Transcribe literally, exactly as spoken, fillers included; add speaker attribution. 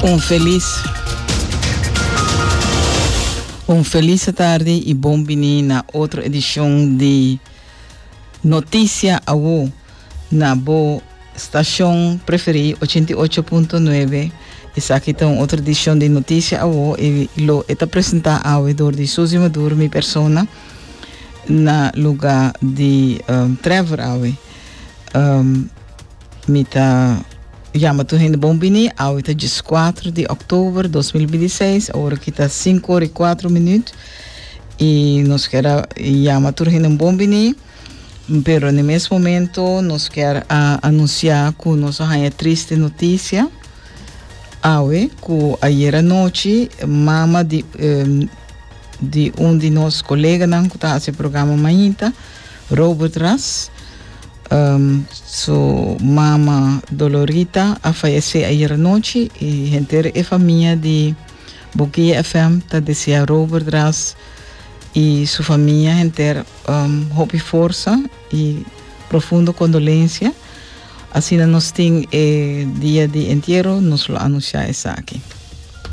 Speaker 1: Um feliz um feliz tarde e bom bini na outra edição de Notícia Awo na boa estação preferida oitenta e oito ponto nove. Essa aqui é outra edição de Notícia Awo e lo está apresentar ao redor de Suzy Maduro, minha persona, na lugar de um, Trevor Awe. Um, me tá Chama tu gente bom bini, a dia quatro de outubro de dois mil e vinte e seis, a hora que está cinco horas e quatro minutos. E nós queremos chamar tu gente bom bini, pero no mesmo momento nós queremos uh, anunciar que nós temos uma triste notícia. Awe, que ayer à noite, mama de, um, de um de nossos colegas que está a programa Manhita, Robert Ras. Um, su mama Dolorita a fallecer ayer anoche y gente e familia de Boquilla F M está decía Robert Ras y su familia gente um, hope y fuerza y profundo condolencia. Así nos tiene el día de entierro, nos lo anuncia esa aquí.